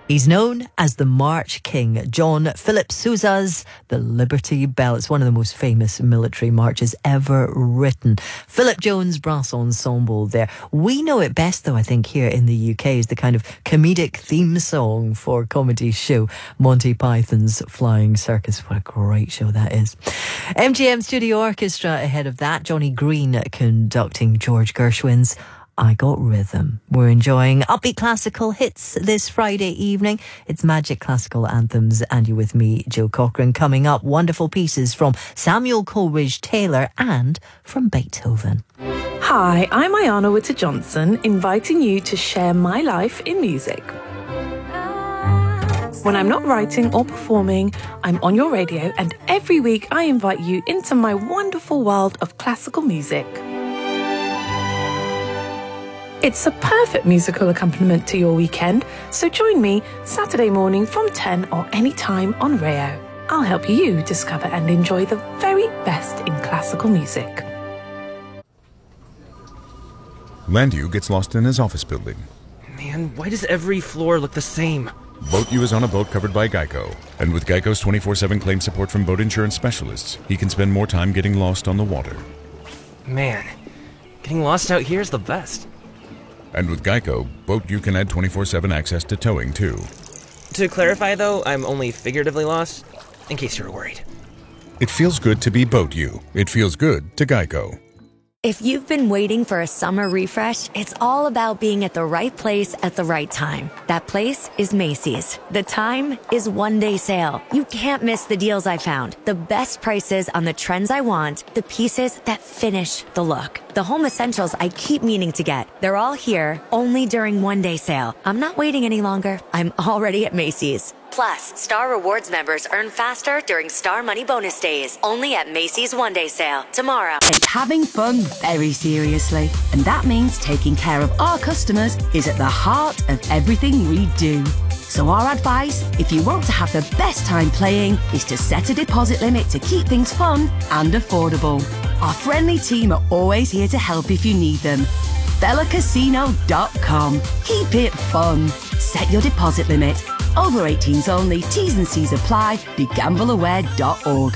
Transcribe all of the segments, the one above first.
He's known as the March King, John Philip Sousa's The Liberty Bell. It's one of the most famous military marches ever written. Philip Jones Brass Ensemble there. We know it best, though, I think, here in the UK as the kind of comedic theme song for comedy show Monty Python's Flying Circus. What a great show that is. MGM Studio Orchestra ahead of that. Johnny Green conducting George Gershwin's I Got Rhythm. We're enjoying upbeat classical hits this Friday evening. It's Magic Classical Anthems, and you're with me, Jill Cochran. Coming up, wonderful pieces from Samuel Coleridge Taylor and from Beethoven. Hi, I'm Ayana Witter-Johnson, inviting you to share my life in music. When I'm not writing or performing, I'm on your radio, and every week I invite you into my wonderful world of classical music. It's a perfect musical accompaniment to your weekend, so join me Saturday morning from 10 or any time on Rayo. I'll help you discover and enjoy the very best in classical music. Landu gets lost in his office building. Man, why does every floor look the same? Boat U is on a boat covered by Geico. And with Geico's 24/7 claim support from boat insurance specialists, he can spend more time getting lost on the water. Man, getting lost out here is the best. And with Geico, Boat U can add 24/7 access to towing, too. To clarify, though, I'm only figuratively lost, in case you're worried. It feels good to be Boat U. It feels good to Geico. If you've been waiting for a summer refresh, it's all about being at the right place at the right time. That place is Macy's. The time is one-day sale. You can't miss the deals I found. The best prices on the trends I want, the pieces that finish the look. The home essentials I keep meaning to get. They're all here, only during one-day sale. I'm not waiting any longer. I'm already at Macy's. Plus, Star Rewards members earn faster during Star Money Bonus Days. Only at Macy's One-Day Sale. Tomorrow. Take having fun very seriously. And that means taking care of our customers is at the heart of everything we do. So our advice, if you want to have the best time playing, is to set a deposit limit to keep things fun and affordable. Our friendly team are always here to help if you need them. BellaCasino.com. Keep it fun. Set your deposit limit. Over 18s only. T's and C's apply. BeGambleAware.org.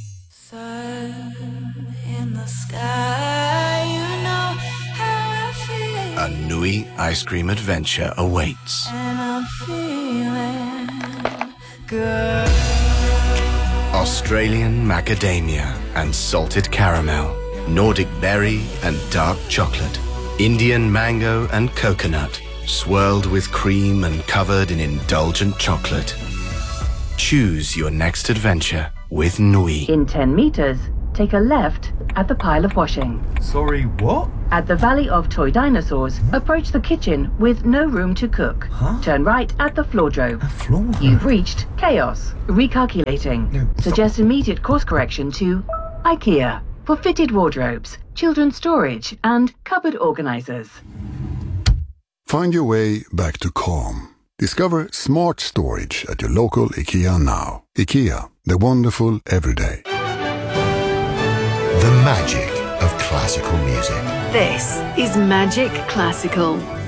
Sun in the sky, you know how I feel. A Nui ice cream adventure awaits. And I'm feeling good. Australian macadamia and salted caramel. Nordic berry and dark chocolate. Indian mango and coconut. Swirled with cream and covered in indulgent chocolate. Choose your next adventure with Nui. In 10 meters, take a left at the pile of washing. Sorry, what? At the Valley of Toy Dinosaurs, approach the kitchen with no room to cook. Turn right at the floordrome. You've reached Chaos. Recalculating. Suggest immediate course correction to IKEA for fitted wardrobes, children's storage, and cupboard organizers. Find your way back to calm. Discover smart storage at your local IKEA now. IKEA, the wonderful everyday. The magic of classical music. This is Magic Classical.